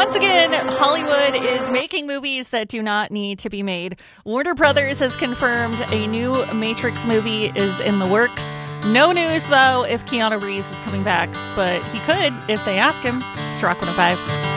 Once again, Hollywood is making movies that do not need to be made. Warner Brothers has confirmed a new Matrix movie is in the works. No news, though, if Keanu Reeves is coming back, but he could if they ask him. It's Rock 105.